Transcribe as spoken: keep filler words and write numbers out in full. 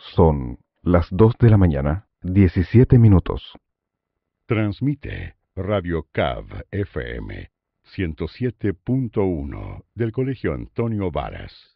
Son las dos de la mañana, diecisiete minutos. Transmite Radio C A V F M ciento siete punto uno del Colegio Antonio Varas.